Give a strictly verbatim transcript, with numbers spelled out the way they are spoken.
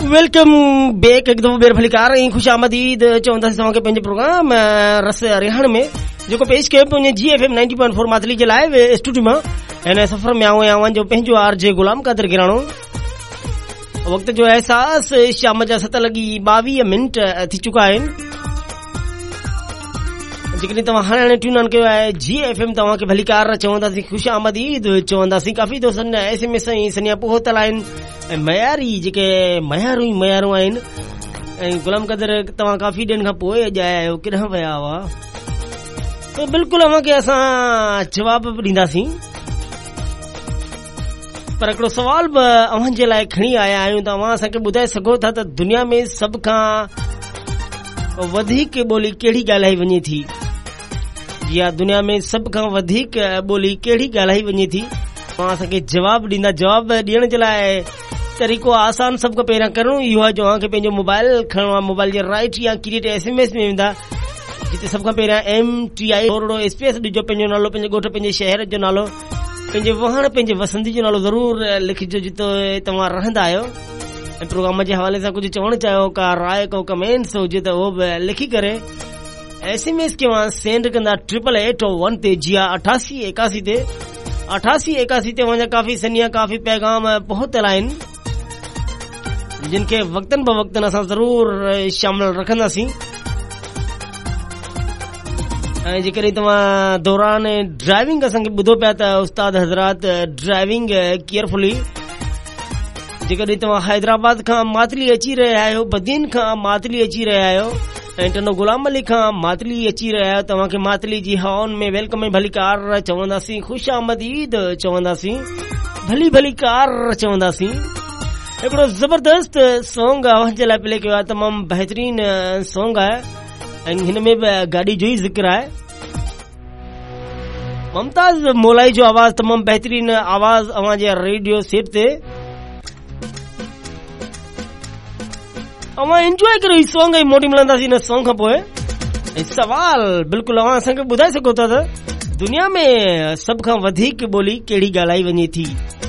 Welcome back एक दफ़ो ॿीहर भली कार ऐं ख़ुशि आमदीद चवंदासीं तव्हांखे पंहिंजे प्रोग्राम रस रिहाइण में जेको पेश कयो पियो जी F M ninety point four Matali जे लाइ स्टूडियो मां हिन सफ़र में आऊं आहियां जो पंहिंजो आर जे गुलाम कादर गिराणो। वक़्त जो एहसास शाम जा सत लॻी ॿावीह मिंट थी चुका आहिनि। जेकॾहिं तव्हां हाणे ट्यून ऑन कयो आहे जी एफ एम तव्हांखे भली कार चवंदासीं ख़ुशि आमदीद चवंदासीं। काफ़ी दोस्तनि एस एम एस ऐं सनिया पहुतल आहिनि ऐं मयारी जेके मयारूं ई मयारूं आहिनि ऐं गुलाम कदर तव्हां काफ़ी ॾींहंनि खां पोइ अॼु आया आहियो, किथां विया हुआ? त बिल्कुलु अव्हांखे असां जवाब बि ॾींदासीं, पर हिकिड़ो सुवाल बि अव्हां जे लाइ खणी आया आहियूं। त अव्हां असांखे ॿुधाए सघो था त दुनिया में सभ खां वधीक ॿोली कहिड़ी ॻाल्हाई वञे थी? या दुनिया में सभ खां वधीक ॿोली कहिड़ी ॻाल्हाई वञे थी? तव्हां असांखे जवाब ॾींदा। जवाब ॾियण जे लाइ तरीक़ो आसान, सभ खां पहिरियां करणो इहो आहे जो तव्हांखे पंहिंजो मोबाइल खणणो आहे। मोबाइल जे राइट या क्रिएट एस एम एस में वेंदा, जिते सभ खां पहिरियां एम टी आई थोरो स्पेस ॾिजो, पंहिंजो नालो, पंहिंजे ॻोठ, पंहिंजे शहर जो नालो, पंहिंजे वहण, पंहिंजे वसंदी जो नालो ज़रूर लिखिजो जिते तव्हां रहंदा आहियो। ऐं प्रोग्राम जे हवाले सां कुझु चवणु चाहियो, का राय, को कमेंट्स हुजे त उहो बि लिखी करे एस एम एस के वहां सेंड कंदा ट्रिपल एट वन ते, जी हा अठासी एकासी ते अठासी एकासी ते वञा। काफ़ी सनिया काफ़ी पैगाम पहुतल आहिनि जिन खे वक़्तन ब वक़्तन असां ज़रूर शामिल रखंदासीं। ऐं जेकॾहिं तव्हां दौरान ड्राइविंग असांखे ॿुधो पिया त उस्ताद हज़रात ड्राइविंग केयरफुली। जेकॾहिं तव्हां हैदराबाद खां मातली अची रहिया आहियो, बदीन खां मातली अची रहिया आहियो ऐं टनो गुलाम अली खां मातली अची रहिया आहियो, तव्हांखे मातली जी हॉर्न में वेलकम में भली कार चवंदासीं, ख़ुशि आमदीद चवंदासीं, भली भली कार चवंदासीं। हिकिड़ो ज़बरदस्त सॉन्ग अव्हां जे लाइ प्ले कयो आहे, तमामु बहितरीन सॉन्ग आहे ऐं हिन में बि गाॾी जो ई ज़िक्र आहे। मुमताज़ मोलाई जो आवाज़, तमामु बहितरीन आवाज़ अव्हां जे रेडियो सेट ते। अव्हां एंजॉय करो हीउ सॉन्ग ऐं मोटी मिलंदासीं हिन सॉन्ग खां पोइ। ऐं सवाल बिल्कुलु अव्हां असांखे ॿुधाए सघो था त दुनिया में सभ खां वधीक ॿोली कहिड़ी ॻाल्हाई वञे थी?